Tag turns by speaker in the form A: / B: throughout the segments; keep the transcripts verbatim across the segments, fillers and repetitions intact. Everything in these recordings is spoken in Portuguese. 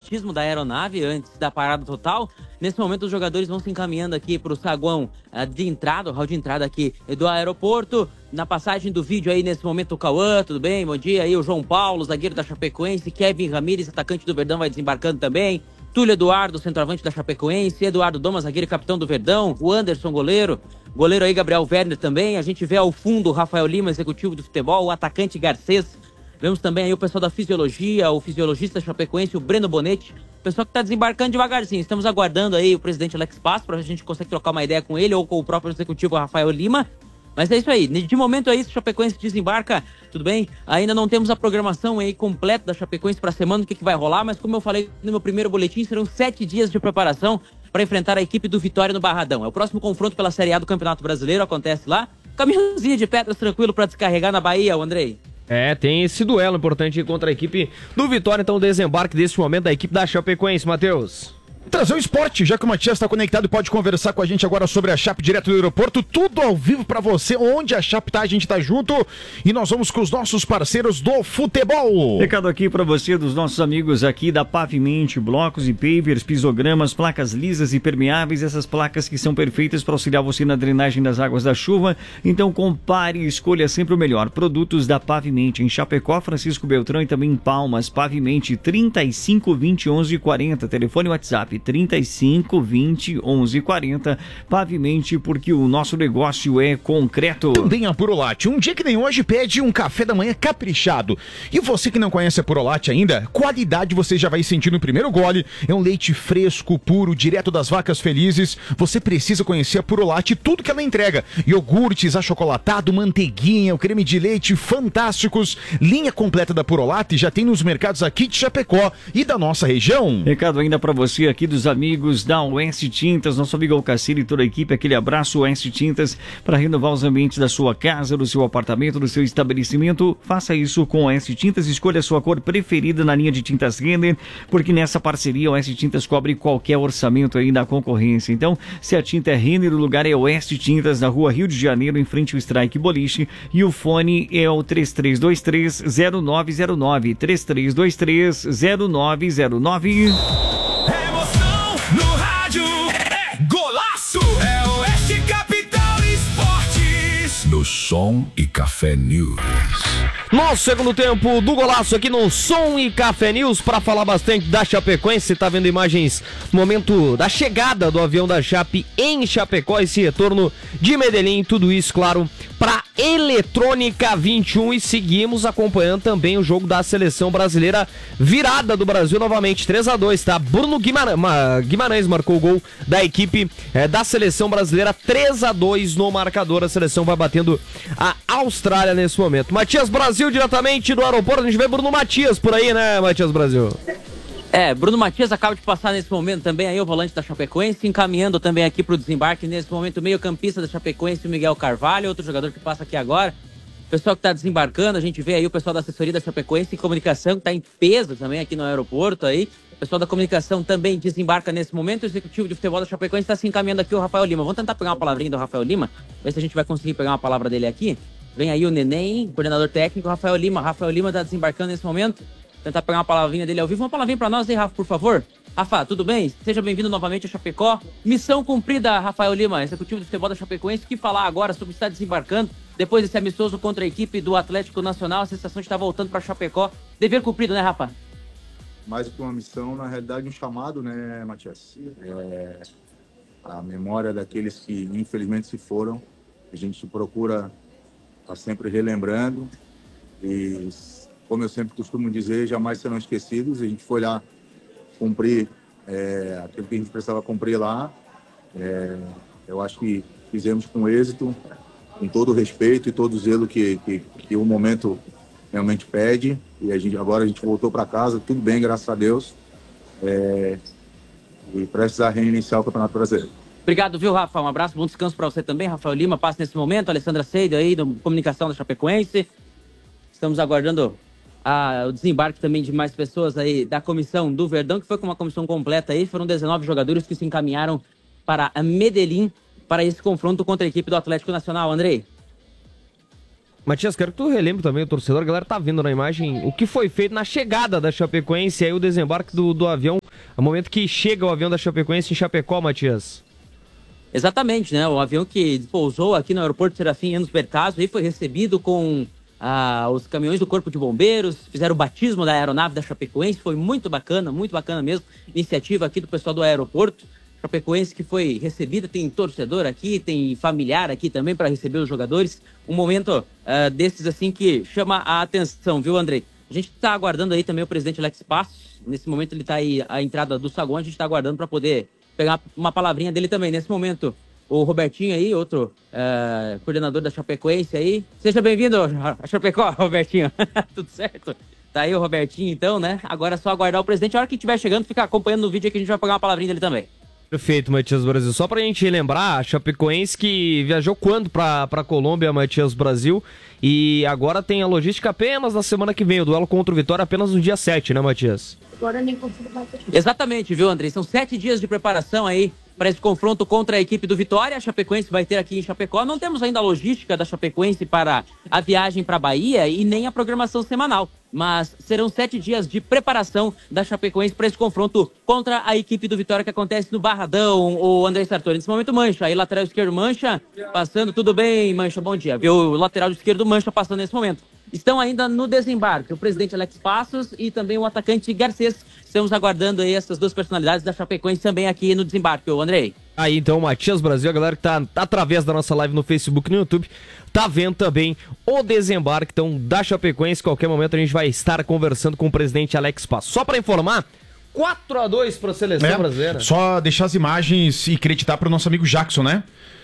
A: batismo da aeronave antes da parada total. Nesse momento, os jogadores vão se encaminhando aqui para o saguão uh, de entrada, o hall de entrada aqui do aeroporto. Na passagem do vídeo aí, nesse momento, o Cauã, tudo bem? Bom dia aí, o João Paulo, zagueiro da Chapecoense, Kevin Ramírez, atacante do Verdão, vai desembarcando também. Túlio Eduardo, centroavante da Chapecoense, Eduardo Domas, zagueiro e capitão do Verdão, o Anderson, goleiro, goleiro aí, Gabriel Werner também. A gente vê ao fundo o Rafael Lima, executivo do futebol, o atacante Garcês. Vemos também aí o pessoal da fisiologia, o fisiologista Chapecoense, o Breno Bonetti, o pessoal que está desembarcando devagarzinho. Estamos aguardando aí o presidente Alex Passo para a gente conseguir trocar uma ideia com ele ou com o próprio executivo Rafael Lima. Mas é isso aí, de momento é isso, Chapecoense desembarca, tudo bem? Ainda não temos a programação aí completa da Chapecoense para a semana, o que, que vai rolar, mas como eu falei no meu primeiro boletim, serão sete dias de preparação para enfrentar a equipe do Vitória no Barradão. É o próximo confronto pela Série A do Campeonato Brasileiro, acontece lá. Caminhãozinho de pedras tranquilo para descarregar na Bahia, o Andrei.
B: É, tem esse duelo importante contra a equipe do Vitória, então o desembarque desse momento da equipe da Chapecoense, Matheus.
C: Trazer o esporte, já que o Matias está conectado e pode conversar com a gente agora sobre a Chape direto do aeroporto, tudo ao vivo para você, onde a Chape tá, a gente tá junto e nós vamos com os nossos parceiros do futebol.
D: Recado aqui para você dos nossos amigos aqui da Pavimente, blocos e pavers, pisogramas, placas lisas e permeáveis, essas placas que são perfeitas para auxiliar você na drenagem das águas da chuva, então compare e escolha sempre o melhor. Produtos da Pavimente em Chapecó, Francisco Beltrão e também em Palmas. Pavimente trinta e cinco, vinte, onze, quarenta, telefone e WhatsApp trinta e cinco, vinte, onze, quarenta. Pavimente, porque o nosso negócio é concreto.
C: Também a Purolate, um dia que nem hoje pede um café da manhã caprichado. E você que não conhece a Purolate ainda, qualidade você já vai sentir no primeiro gole. É um leite fresco, puro, direto das vacas felizes. Você precisa conhecer a Purolate e tudo que ela entrega. Iogurtes, achocolatado, manteiguinha, o creme de leite, fantásticos. Linha completa da Purolate já tem nos mercados aqui de Chapecó e da nossa região.
D: Recado ainda para você aqui dos amigos da Oeste Tintas, nosso amigo Alcacir e toda a equipe, aquele abraço Oeste Tintas para renovar os ambientes da sua casa, do seu apartamento, do seu estabelecimento. Faça isso com Oeste Tintas, escolha a sua cor preferida na linha de tintas Renner, porque nessa parceria Oeste Tintas cobre qualquer orçamento aí da concorrência. Então, se a tinta é Renner, o lugar é Oeste Tintas, na rua Rio de Janeiro, em frente ao Strike Boliche, e o fone é o três três dois três, zero nove zero nove, três três dois três, zero nove zero nove.
E: No rádio é golaço, é Oeste Capital Esportes. No Som e Café News.
B: Nosso segundo tempo do golaço aqui no Som e Café News para falar bastante da Chapecoense. Você tá vendo imagens no momento da chegada do avião da Chape em Chapecó, esse retorno de Medellín, tudo isso, claro, para Eletrônica vinte e um, e seguimos acompanhando também o jogo da seleção brasileira, virada do Brasil novamente, três a dois, tá? Bruno Guimarães, Guimarães marcou o gol da equipe é, da seleção brasileira, três a dois no marcador, a seleção vai batendo a Austrália nesse momento. Matias Brasil, diretamente do aeroporto, a gente vê Bruno Matias por aí, né, Matias Brasil?
A: É, Bruno Matias acaba de passar nesse momento também aí o volante da Chapecoense, encaminhando também aqui pro desembarque nesse momento o meio campista da Chapecoense, o Miguel Carvalho, outro jogador que passa aqui agora. O pessoal que tá desembarcando, a gente vê aí o pessoal da assessoria da Chapecoense e comunicação que tá em peso também aqui no aeroporto aí. O pessoal da comunicação também desembarca nesse momento, o executivo de futebol da Chapecoense está se encaminhando aqui o Rafael Lima. Vamos tentar pegar uma palavrinha do Rafael Lima, ver se a gente vai conseguir pegar uma palavra dele aqui. Vem aí o Neném, coordenador técnico, Rafael Lima. Rafael Lima tá desembarcando nesse momento. Tentar pegar uma palavrinha dele ao vivo. Uma palavrinha pra nós aí, Rafa, por favor. Rafa, tudo bem? Seja bem-vindo novamente a Chapecó. Missão cumprida, Rafael Lima, executivo de futebol da Chapecoense. O que falar agora sobre estar desembarcando depois desse amistoso contra a equipe do Atlético Nacional? A sensação de estar voltando para Chapecó. Dever cumprido, né, Rafa?
F: Mais que uma missão, na realidade, um chamado, né, Matias? É a memória daqueles que, infelizmente, se foram. A gente procura estar sempre relembrando e, como eu sempre costumo dizer, jamais serão esquecidos. A gente foi lá cumprir é, aquilo que a gente precisava cumprir lá. É, eu acho que fizemos com êxito, com todo o respeito e todo o zelo que, que, que o momento realmente pede. E a gente, agora a gente voltou para casa, tudo bem, graças a Deus. É, e prestes a reiniciar o Campeonato Brasileiro.
A: Obrigado, viu, Rafa? Um abraço, bom descanso para você também. Rafael Lima passa nesse momento, Alessandra Seide aí, da comunicação da Chapecoense. Estamos aguardando a, o desembarque também de mais pessoas aí da comissão do Verdão, que foi com uma comissão completa aí. Foram dezenove jogadores que se encaminharam para Medellín para esse confronto contra a equipe do Atlético Nacional. Andrei?
B: Matias, quero que tu relembre também o torcedor, a galera tá vendo na imagem o que foi feito na chegada da Chapecoense e aí o desembarque do, do avião, no momento que chega o avião da Chapecoense em Chapecó, Matias.
A: Exatamente, né? O avião que pousou aqui no aeroporto Serafim Enos Bertazzo e foi recebido com ah, os caminhões do Corpo de Bombeiros, fizeram o batismo da aeronave da Chapecoense, foi muito bacana, muito bacana mesmo, iniciativa aqui do pessoal do aeroporto. Chapecoense que foi recebida, tem torcedor aqui, tem familiar aqui também para receber os jogadores. Um momento uh, desses assim que chama a atenção, viu, Andrei? A gente está aguardando aí também o presidente Alex Passos. Nesse momento ele está aí à entrada do saguão, a gente está aguardando para poder pegar uma palavrinha dele também. Nesse momento, o Robertinho aí, outro uh, coordenador da Chapecoense aí. Seja bem-vindo a Chapecó, Robertinho. Tudo certo? Tá aí o Robertinho então, né? Agora é só aguardar o presidente. A hora que estiver chegando, fica acompanhando no vídeo aí que a gente vai pegar uma palavrinha dele também.
B: Perfeito, Matias Brasil. Só pra gente lembrar, a Chapecoense que viajou quando pra, pra Colômbia, Matias Brasil, e agora tem a logística apenas na semana que vem, o duelo contra o Vitória apenas no dia sete, né, Matias?
A: Agora nem consigo bater. Exatamente, viu, Andrei? São sete dias de preparação aí para esse confronto contra a equipe do Vitória. A Chapecoense vai ter aqui em Chapecó. Não temos ainda a logística da Chapecoense para a viagem para a Bahia e nem a programação semanal. Mas serão sete dias de preparação da Chapecoense para esse confronto contra a equipe do Vitória que acontece no Barradão, o André Sartori. Nesse momento, Mancha. Aí, lateral esquerdo, Mancha. Passando, tudo bem, Mancha? Bom dia. Viu? O lateral esquerdo, Mancha, passando nesse momento. Estão ainda no desembarque o presidente Alex Passos e também o atacante Garcês. Estamos aguardando aí essas duas personalidades da Chapecoense também aqui no desembarque, ô Andrei.
B: Aí então, Matias Brasil, a galera que tá através da nossa live no Facebook e no YouTube, tá vendo também o desembarque então, da Chapecoense. Qualquer momento a gente vai estar conversando com o presidente Alex Passos. Só para informar, quatro a dois para a seleção é, brasileira.
C: Só deixar as imagens e acreditar para o nosso amigo Jackson, né?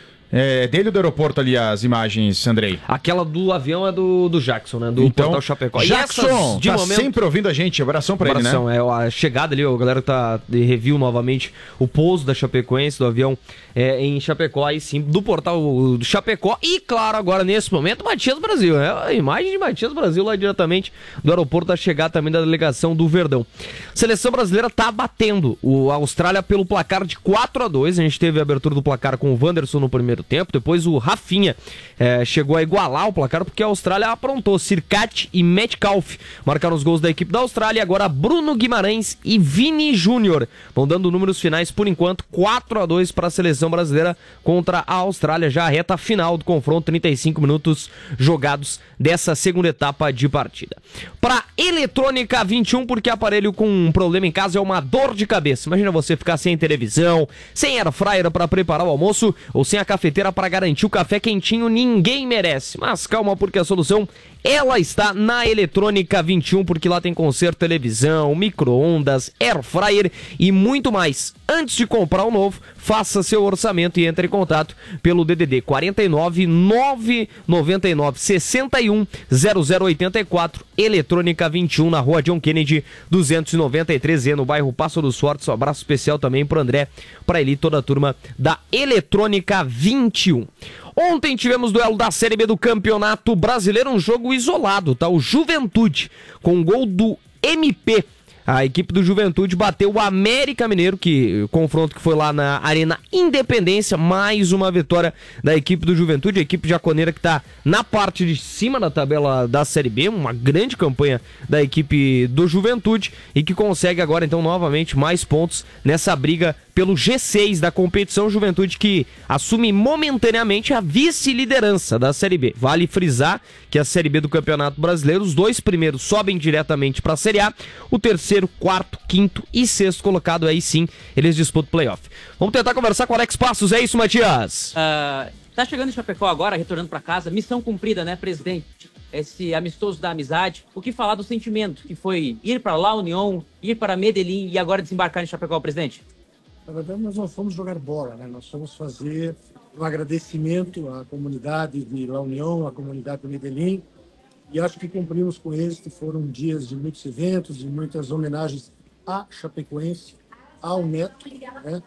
C: É dele ou do aeroporto ali as imagens, Andrei?
B: Aquela do avião é do, do Jackson, né? Do
C: então,
B: Portal Chapecó.
C: Jackson,
B: de
C: tá
B: momento...
C: sempre ouvindo a gente. Abração pra
B: Abração,
C: ele, né?
B: É a chegada ali, a galera tá de review novamente o pouso da Chapecoense, do avião é, em Chapecó, aí sim, do Portal do Chapecó. E, claro, agora nesse momento, Matias Brasil. É a imagem de Matias Brasil lá diretamente do aeroporto da chegada também da delegação do Verdão. Seleção brasileira tá batendo o Austrália pelo placar de quatro a dois. A gente teve a abertura do placar com o Wanderson no primeiro tempo, depois o Rafinha é, chegou a igualar o placar porque a Austrália aprontou. Sirkat e Metcalf marcaram os gols da equipe da Austrália. Agora Bruno Guimarães e Vini Júnior vão dando números finais por enquanto. quatro a dois para a seleção brasileira contra a Austrália. Já a reta final do confronto, trinta e cinco minutos jogados dessa segunda etapa de partida. Para Eletrônica vinte e um, porque aparelho com um problema em casa é uma dor de cabeça. Imagina você ficar sem televisão, sem air fryer para preparar o almoço ou sem a cafeteira para garantir o café quentinho. Ninguém merece. Mas calma, porque a solução ela está na Eletrônica vinte e um, porque lá tem conserto, televisão, micro-ondas, air fryer e muito mais. Antes de comprar o novo, faça seu orçamento e entre em contato pelo D D D quarenta e nove, nove nove nove, sessenta e um, zero zero oitenta e quatro. Eletrônica vinte e um, na rua John Kennedy duzentos e noventa e três, no bairro Passo dos Fortes. Um abraço especial também pro André, pra ele e toda a turma da Eletrônica vinte e um. Ontem tivemos duelo da Série B do Campeonato Brasileiro, um jogo isolado, tá? O Juventude, com um gol do M P. A equipe do Juventude bateu o América Mineiro, que o confronto que foi lá na Arena Independência. Mais uma vitória da equipe do Juventude, a equipe jaconeira que está na parte de cima da tabela da Série B. Uma grande campanha da equipe do Juventude e que consegue agora, então, novamente mais pontos nessa briga pelo G seis da competição. Juventude que assume momentaneamente a vice-liderança da Série B. Vale frisar que a Série B do Campeonato Brasileiro, os dois primeiros sobem diretamente para a Série A, o terceiro, quarto, quinto e sexto colocado, aí sim, eles disputam o playoff. Vamos tentar conversar com o Alex Passos, é isso, Matias?
A: Uh, tá chegando em Chapecó agora, retornando para casa, missão cumprida, né, presidente? Esse amistoso da amizade. O que falar do sentimento que foi ir para La União, ir para Medellín e agora desembarcar em Chapecó, presidente?
G: Na verdade, nós não fomos jogar bola, né? Nós fomos fazer um agradecimento à comunidade de La União, à comunidade de Medellín, e acho que cumprimos com êxito. Foram dias de muitos eventos, de muitas homenagens à Chapecoense, ao Neto, né?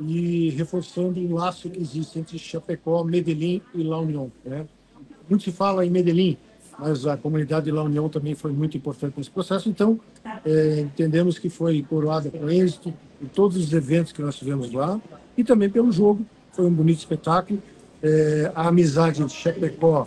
G: E reforçando o laço que existe entre Chapecó, Medellín e La União, né? Muito se fala em Medellín, mas a comunidade de La União também foi muito importante nesse processo. Então, é, entendemos que foi coroada com êxito em todos os eventos que nós tivemos lá e também pelo jogo. Foi um bonito espetáculo. É, a amizade entre Chapecó,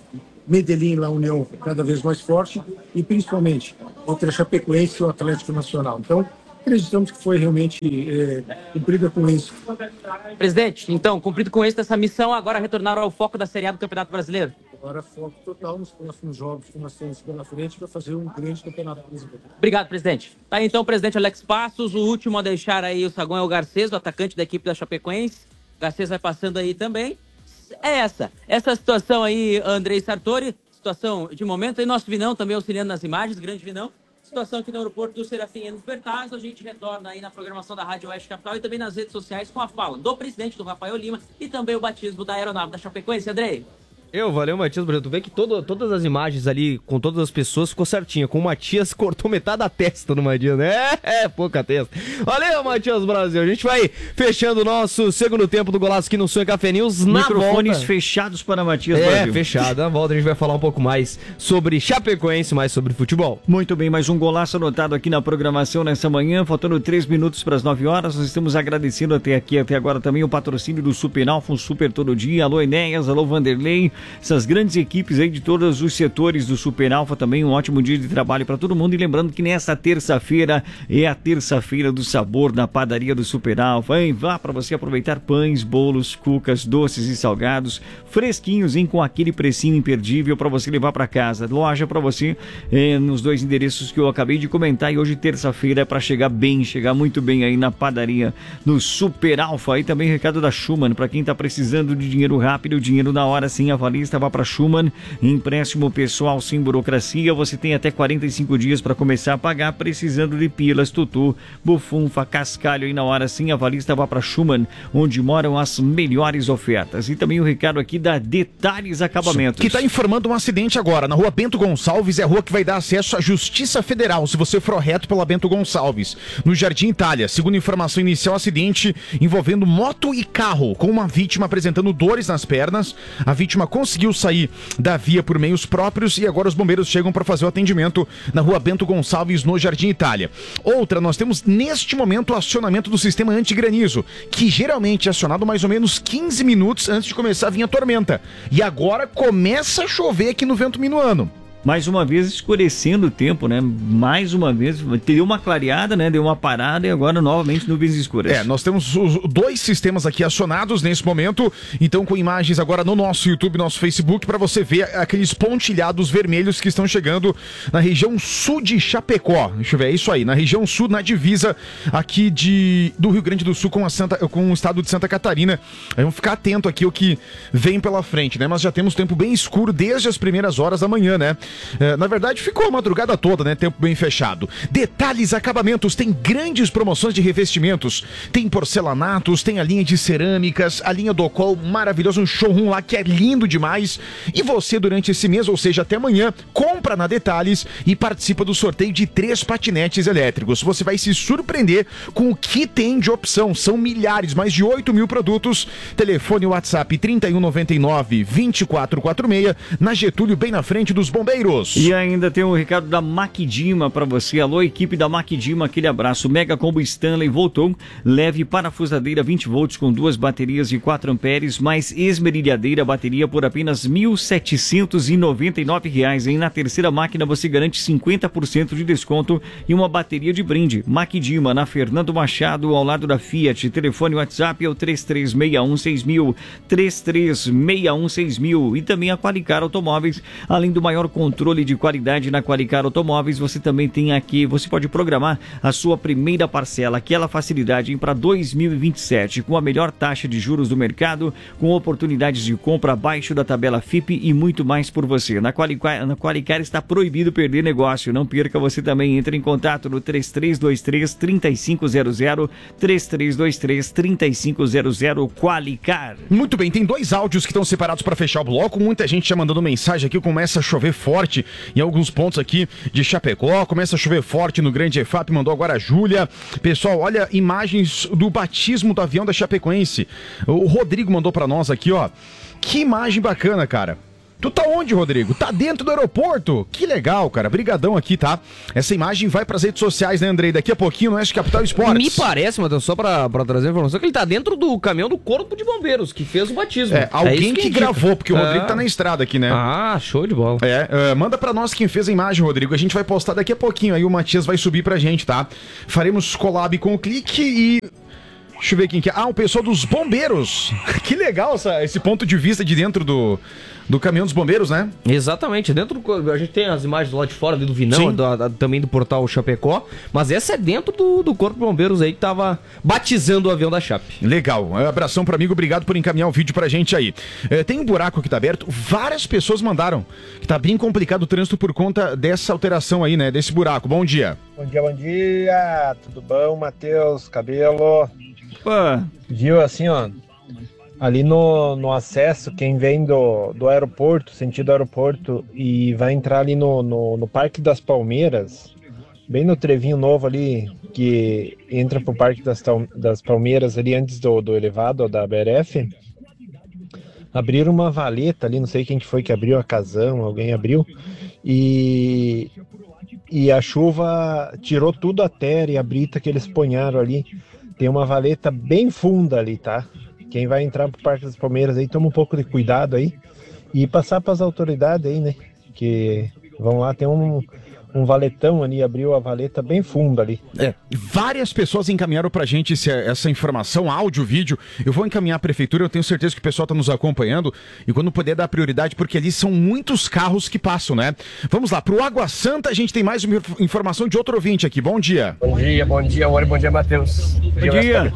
G: Medellín, La União cada vez mais forte e principalmente entre a Chapecoense e o Atlético Nacional. Então, acreditamos que foi realmente é, cumprida com isso.
A: Presidente, então, cumprido com êxito essa missão, agora retornaram ao foco da Série A do Campeonato Brasileiro?
G: Agora foco total nos próximos jogos que nós temos pela frente para fazer um grande campeonato brasileiro.
A: Obrigado, presidente. Tá aí, então, o presidente Alex Passos, o último a deixar aí o saguão é o Garcês, o atacante da equipe da Chapecoense. O Garcês vai passando aí também. É essa, essa situação aí, Andrei Sartori, situação de momento, e nosso Vinão também auxiliando nas imagens, grande Vinão. Situação aqui no aeroporto do Serafim Enes Bertazzo. A gente retorna aí na programação da Rádio Oeste Capital e também nas redes sociais com a fala do presidente, do Rafael Lima, e também o batismo da aeronave da Chapecoense. Andrei.
B: Eu, valeu, Matias. Tu vê que todo, todas as imagens ali, com todas as pessoas, ficou certinho. Com o Matias, cortou metade da testa no Matias, né? É, pouca testa. Valeu, Matias Brasil. A gente vai fechando o nosso segundo tempo do Golaço aqui no Sonho Café News. Na
D: Microfones
B: volta...
D: fechados para Matias
B: é,
D: Brasil.
B: É, fechado. Na volta a gente vai falar um pouco mais sobre Chapecoense, mais sobre futebol.
D: Muito bem, mais um golaço anotado aqui na programação nessa manhã. Faltando três minutos para as nove horas. Nós estamos agradecendo até aqui, até agora também o patrocínio do Super Alfa, um Super Todo Dia. Alô, Enéas, alô, Vanderlei. Essas grandes equipes aí de todos os setores do Super Alfa também, um ótimo dia de trabalho para todo mundo. E lembrando que nessa terça-feira é a terça-feira do sabor na padaria do Super Alfa, hein? Vá para você aproveitar pães, bolos, cucas, doces e salgados fresquinhos, hein? Com aquele precinho imperdível para você levar para casa. Loja para você é, nos dois endereços que eu acabei de comentar. E hoje terça-feira é para chegar bem, chegar muito bem aí na padaria do Super Alfa. E também recado da Schumann, para quem tá precisando de dinheiro rápido, dinheiro na hora, sim, avalista, vá para Schumann, empréstimo pessoal sem burocracia. Você tem até quarenta e cinco dias para começar a pagar, precisando de pilas, tutu, bufunfa, cascalho aí na hora sim, avalista, vá para Schumann, onde moram as melhores ofertas. E também o recado aqui da Detalhes Acabamentos,
C: que está informando um acidente agora na rua Bento Gonçalves, é a rua que vai dar acesso à Justiça Federal, se você for reto pela Bento Gonçalves, no Jardim Itália. Segundo informação inicial, acidente envolvendo moto e carro, com uma vítima apresentando dores nas pernas. A vítima conseguiu sair da via por meios próprios e agora os bombeiros chegam para fazer o atendimento na rua Bento Gonçalves, no Jardim Itália. Outra, nós temos neste momento o acionamento do sistema antigranizo, que geralmente é acionado mais ou menos quinze minutos antes de começar a vir a tormenta. E agora começa a chover aqui no Vento Minuano.
D: Mais uma vez escurecendo o tempo, né? Mais uma vez, deu uma clareada, né? Deu uma parada e agora novamente nuvens escuras.
C: É, nós temos os dois sistemas aqui acionados nesse momento, então com imagens agora no nosso YouTube, nosso Facebook, para você ver aqueles pontilhados vermelhos que estão chegando na região sul de Chapecó. Deixa eu ver, é isso aí, na região sul, na divisa aqui de, do Rio Grande do Sul com, a Santa, com o estado de Santa Catarina. Aí vamos ficar atento aqui o que vem pela frente, né? Mas já temos tempo bem escuro desde as primeiras horas da manhã, né? É, na verdade, ficou a madrugada toda, né? Tempo bem fechado. Detalhes Acabamentos tem grandes promoções de revestimentos. Tem porcelanatos, tem a linha de cerâmicas, a linha do Docol, maravilhoso, um showroom lá que é lindo demais. E você, durante esse mês, ou seja, até amanhã, compra na Detalhes e participa do sorteio de três patinetes elétricos. Você vai se surpreender com o que tem de opção. São milhares, mais de oito mil produtos. Telefone WhatsApp trinta e um noventa e nove, vinte e quatro quarenta e seis, na Getúlio, bem na frente dos bombeiros.
D: E ainda tem um recado da Maquidima para você. Alô, equipe da Maquidima, aquele abraço. Mega Combo Stanley voltou. Leve parafusadeira vinte volts com duas baterias de quatro amperes, mais esmerilhadeira bateria por apenas mil setecentos e noventa e nove reais. Hein? Na terceira máquina você garante cinquenta por cento de desconto e uma bateria de brinde. Maquidima, na Fernando Machado, ao lado da Fiat. Telefone WhatsApp é o três três seis um seis mil, três três seis um seis mil. E também a Qualicar Automóveis, além do maior controle Controle de qualidade na Qualicar Automóveis, você também tem aqui, você pode programar a sua primeira parcela, aquela facilidade para dois mil e vinte e sete, com a melhor taxa de juros do mercado, com oportunidades de compra abaixo da tabela F I P e muito mais por você. Na Qualicar, na Qualicar está proibido perder negócio, não perca, você também entra em contato no três três dois três, três cinco zero zero, três três dois três, três cinco zero zero, Qualicar.
C: Muito bem, tem dois áudios que estão separados para fechar o bloco, muita gente já mandando mensagem aqui, começa a chover forte em alguns pontos aqui de Chapecó, começa a chover forte no Grande E F A P, mandou agora a Júlia. Pessoal, olha imagens do batismo do avião da Chapecoense. O Rodrigo mandou para nós aqui, ó. Que imagem bacana, cara. Tu tá onde, Rodrigo? Tá dentro do aeroporto? Que legal, cara. Brigadão aqui, tá? Essa imagem vai pras redes sociais, né, Andrei? Daqui a pouquinho no Oeste Capital Esportes.
B: Me parece, Matheus, só pra, pra trazer a informação, que ele tá dentro do caminhão do Corpo de Bombeiros, que fez o batismo.
C: É, alguém
B: é
C: que,
B: que
C: gravou, porque o
B: é.
C: Rodrigo tá na estrada aqui, né?
B: Ah, show de bola.
C: É, uh, manda pra nós quem fez a imagem, Rodrigo. A gente vai postar daqui a pouquinho, aí o Matias vai subir pra gente, tá? Faremos collab com o Clique e... Deixa eu ver quem que é. Ah, o pessoal dos bombeiros. Que legal essa, esse ponto de vista de dentro do, do caminhão dos bombeiros, né?
B: Exatamente. Dentro do, a gente tem as imagens do lado de fora, ali do Vinão, do, da, também do portal Chapecó. Mas essa é dentro do, do Corpo de Bombeiros aí que tava batizando o avião da Chape.
C: Legal. Um abração pro amigo. Obrigado por encaminhar o vídeo pra gente aí. É, tem um buraco que tá aberto. Várias pessoas mandaram. Que tá bem complicado o trânsito por conta dessa alteração aí, né? Desse buraco. Bom dia.
H: Bom dia, bom dia. Tudo bom, Matheus? Cabelo?
D: Opa.
H: Viu, assim, ó, ali no, no acesso, quem vem do, do aeroporto, sentido aeroporto, e vai entrar ali no, no, no Parque das Palmeiras, bem no trevinho novo ali, que entra pro Parque das, das Palmeiras, ali antes do, do elevado, da B R F, abriram uma valeta ali, não sei quem que foi que abriu, a Casão, alguém abriu, e, e a chuva tirou tudo a terra e a brita que eles ponharam ali. Tem uma valeta bem funda ali, tá? Quem vai entrar pro Parque das Palmeiras aí, toma um pouco de cuidado aí. E passar para as autoridades aí, né? Que vão lá, tem um, um valetão ali, abriu a valeta bem funda ali.
C: É, várias pessoas encaminharam pra gente esse, essa informação, áudio, vídeo. Eu vou encaminhar à prefeitura, eu tenho certeza que o pessoal tá nos acompanhando. E quando puder dar prioridade, porque ali são muitos carros que passam, né? Vamos lá, pro Água Santa a gente tem mais uma informação de outro ouvinte aqui. Bom dia.
I: Bom dia, bom dia, Ori, bom dia, Matheus.
D: Bom dia.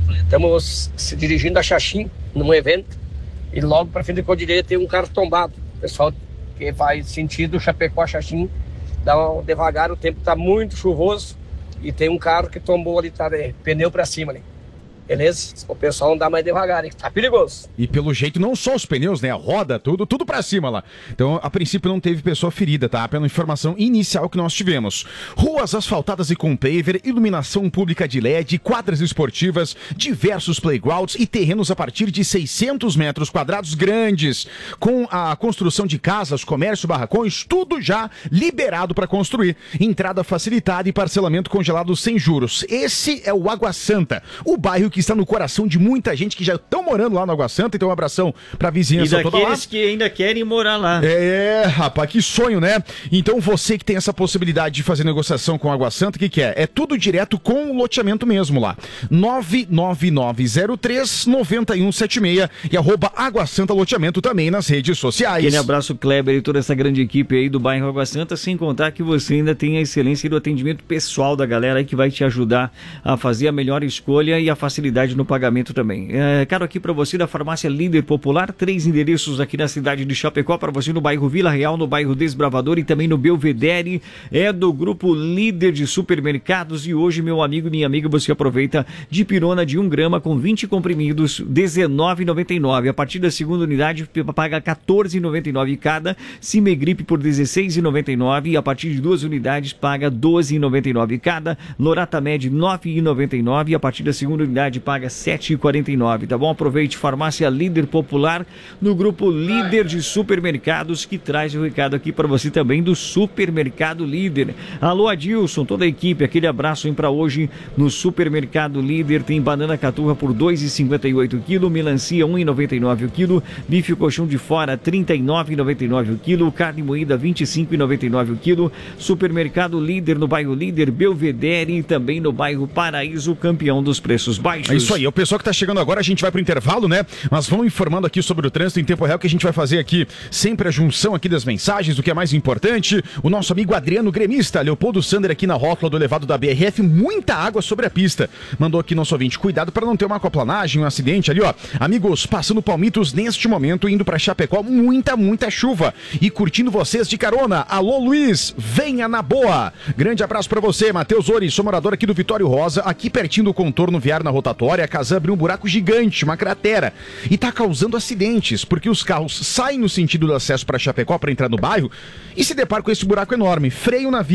I: Estamos se dirigindo a Xaxim, num evento, e logo para frente da Cordilheira tem um carro tombado. Pessoal que faz sentido Chapecó a Xaxim, dá um devagar, o tempo está muito chuvoso e tem um carro que tombou ali, tá de pneu para cima ali. Beleza? O pessoal não dá mais devagar, hein? Tá perigoso.
C: E pelo jeito, não só os pneus, né? A roda, tudo, tudo pra cima lá. Então, a princípio, não teve pessoa ferida, tá? Pela informação inicial que nós tivemos. Ruas asfaltadas e com paver, iluminação pública de L E D, quadras esportivas, diversos playgrounds e terrenos a partir de seiscentos metros quadrados grandes. Com a construção de casas, comércio, barracões, tudo já liberado para construir. Entrada facilitada e parcelamento congelado sem juros. Esse é o Água Santa, o bairro que que está no coração de muita gente que já estão morando lá no Água Santa. Então um abração pra vizinhança toda lá.
D: E daqueles que ainda querem morar lá.
C: É, rapaz, que sonho, né? Então você que tem essa possibilidade de fazer negociação com a Água Santa, o que que é? É tudo direto com o loteamento mesmo lá. nove nove nove zero três nove um sete seis e arroba Água Santa Loteamento também nas redes sociais.
D: Aquele abraço, Kleber, e toda essa grande equipe aí do bairro Água Santa, sem contar que você ainda tem a excelência do atendimento pessoal da galera aí que vai te ajudar a fazer a melhor escolha e a facilidade no pagamento também. É, caro aqui para você da Farmácia Líder Popular, três endereços aqui na cidade de Chapecó, para você no bairro Vila Real, no bairro Desbravador e também no Belvedere. É do grupo Líder de Supermercados e hoje, meu amigo e minha amiga, você aproveita de pirona de um grama com vinte comprimidos, dezenove reais e noventa e nove centavos. A partir da segunda unidade, paga quatorze reais e noventa e nove centavos cada. Cimegripe por dezesseis reais e noventa e nove centavos e a partir de duas unidades, paga doze reais e noventa e nove centavos cada. Loratamed, nove reais e noventa e nove centavos e a partir da segunda unidade, paga sete reais e quarenta e nove centavos, tá bom? Aproveite, Farmácia Líder Popular, no grupo Líder de Supermercados, que traz o recado aqui para você também do Supermercado Líder. Alô, Adilson, toda a equipe, aquele abraço hein, para hoje no Supermercado Líder. Tem banana caturra por dois reais e cinquenta e oito centavos o quilo, melancia um real e noventa e nove centavos o quilo, bife colchão de fora trinta e nove reais e noventa e nove centavos o quilo, carne moída vinte e cinco reais e noventa e nove centavos o quilo. Supermercado Líder no bairro Líder, Belvedere e também no bairro Paraíso, campeão dos preços baixos.
C: É isso aí, o pessoal que tá chegando agora, a gente vai pro intervalo, né? Mas vamos informando aqui sobre o trânsito em tempo real, que a gente vai fazer aqui sempre a junção aqui das mensagens, do que é mais importante. O nosso amigo Adriano Gremista, Leopoldo Sander aqui na rótula do elevado da B R F, muita água sobre a pista. Mandou aqui nosso ouvinte, cuidado para não ter uma aquaplanagem, um acidente ali, ó. Amigos, passando Palmitos neste momento, indo pra Chapecó, muita, muita chuva. E curtindo vocês de carona. Alô, Luiz, venha na boa. Grande abraço pra você, Matheus Ori, sou morador aqui do Vitório Rosa, aqui pertinho do contorno viário na rotatória. A casa abriu um buraco gigante, uma cratera, e tá causando acidentes, porque os carros saem no sentido do acesso para Chapecó para entrar no bairro e se deparam com esse buraco enorme, freio na via,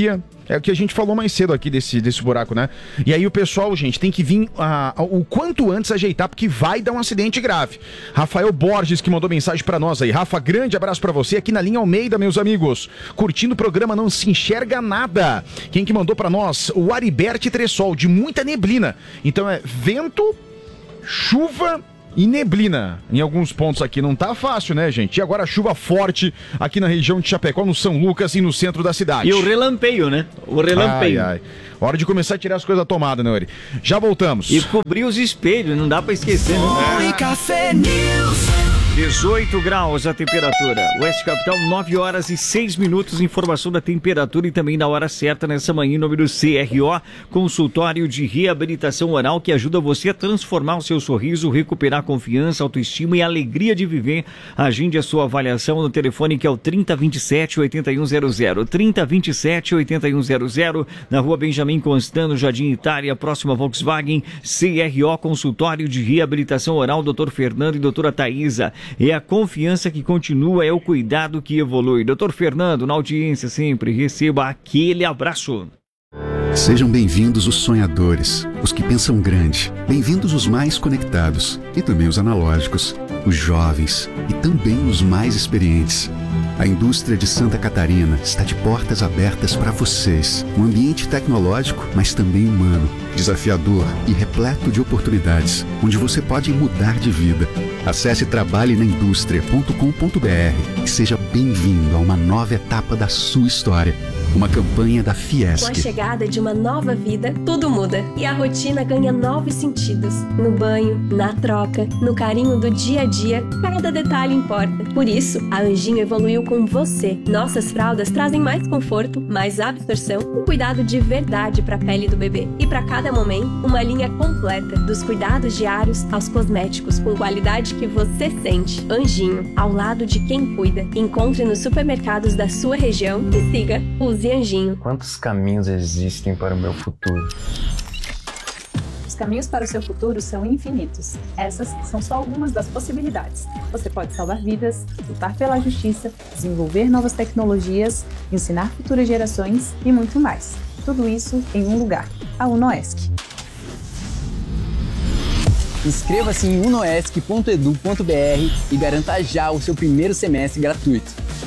C: É o que a gente falou mais cedo aqui desse, desse buraco, né? E aí o pessoal, gente, tem que vir uh, o quanto antes ajeitar, porque vai dar um acidente grave. Rafael Borges que mandou mensagem pra nós aí. Rafa, grande abraço pra você aqui na linha Almeida, meus amigos. Curtindo o programa, não se enxerga nada. Quem que mandou pra nós? O Ariberte Tressol, de muita neblina. Então é vento, chuva e neblina em alguns pontos aqui. Não tá fácil, né, gente? E agora chuva forte aqui na região de Chapecó, no São Lucas e no centro da cidade.
D: E o relampeio, né? O relampeio.
C: Ai, ai. Hora de começar a tirar as coisas da tomada, né, Ori? Já voltamos.
D: E cobrir os espelhos, não dá pra esquecer, né?
E: É. Café News.
D: dezoito graus a temperatura. Oeste Capital, nove horas e seis minutos. Informação da temperatura e também da hora certa nessa manhã, em nome do C R O, consultório de reabilitação oral que ajuda você a transformar o seu sorriso, recuperar a confiança, autoestima e alegria de viver. Agende a sua avaliação no telefone que é o trinta, vinte e sete, oitenta e um zero zero. trinta, vinte e sete, oitenta e um zero zero. Na rua Benjamin Constant, Jardim Itália, próxima Volkswagen. C R O, consultório de reabilitação oral, doutor Fernando e doutora Thaisa. É a confiança que continua, é o cuidado que evolui. doutor Fernando, na audiência sempre, receba aquele abraço.
J: Sejam bem-vindos os sonhadores, os que pensam grande. Bem-vindos os mais conectados e também os analógicos, os jovens e também os mais experientes. A indústria de Santa Catarina está de portas abertas para vocês. Um ambiente tecnológico, mas também humano, desafiador e repleto de oportunidades, onde você pode mudar de vida. Acesse trabalhe na indústria ponto com ponto b r e seja bem-vindo a uma nova etapa da sua história. Uma campanha da Fiesc.
K: Com a chegada de uma nova vida, tudo muda. E a rotina ganha novos sentidos. No banho, na troca, no carinho do dia a dia, cada detalhe importa. Por isso, a Anjinho evoluiu com você. Nossas fraldas trazem mais conforto, mais absorção e cuidado de verdade para a pele do bebê. E para cada momento, uma linha completa, dos cuidados diários aos cosméticos, com qualidade que você sente. Anjinho, ao lado de quem cuida. Encontre nos supermercados da sua região e siga Use Anjinho.
L: Quantos caminhos existem para o meu futuro?
M: Os caminhos para o seu futuro são infinitos. Essas são só algumas das possibilidades. Você pode salvar vidas, lutar pela justiça, desenvolver novas tecnologias, ensinar futuras gerações e muito mais. Tudo isso em um lugar, a UNOESC.
N: Inscreva-se em unoesc ponto edu ponto b r e garanta já o seu primeiro semestre gratuito.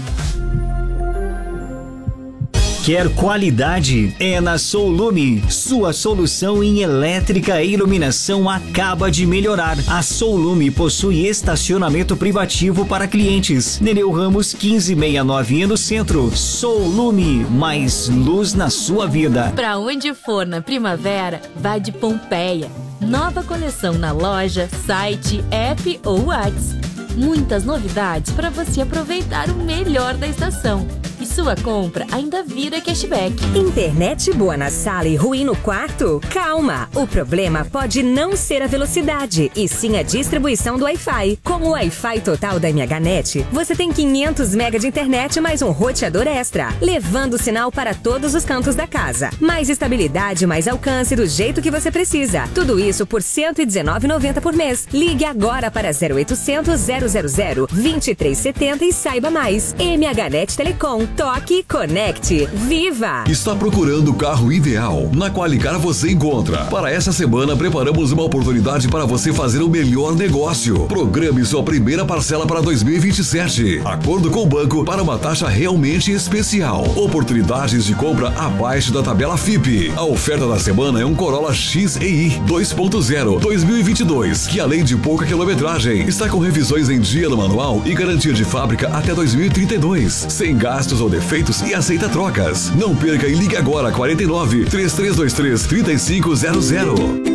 D: Quer qualidade? É na Soulume. Sua solução em elétrica e iluminação acaba de melhorar. A Soulume possui estacionamento privativo para clientes. Nereu Ramos quinze sessenta e nove no centro. Soulume, mais luz na sua vida.
O: Pra onde for na primavera, vá de Pompeia. Nova coleção na loja, site, app ou WhatsApp. Muitas novidades para você aproveitar o melhor da estação. E sua compra ainda vira cashback.
P: Internet boa na sala e ruim no quarto? Calma! O problema pode não ser a velocidade, e sim a distribuição do Wi-Fi. Com o Wi-Fi total da MHNet, você tem quinhentos megabytes de internet mais um roteador extra, levando o sinal para todos os cantos da casa. Mais estabilidade, mais alcance do jeito que você precisa. Tudo isso por cento e dezenove reais e noventa centavos por mês. Ligue agora para zero oitocentos, zero zero zero, vinte e três setenta e saiba mais. MHNet Telecom. Toque, conecte, viva!
Q: Está procurando o carro ideal? Na Qualicar você encontra. Para essa semana, preparamos uma oportunidade para você fazer o melhor negócio. Programe sua primeira parcela para dois mil e vinte e sete. Acordo com o banco para uma taxa realmente especial. Oportunidades de compra abaixo da tabela F I P. A oferta da semana é um Corolla X E I dois ponto zero dois mil e vinte e dois, que além de pouca quilometragem, está com revisões em dia no manual e garantia de fábrica até dois mil e trinta e dois. Sem gastos ou defeitos e aceita trocas. Não perca e ligue agora quarenta e nove, três três dois três, três cinco zero zero.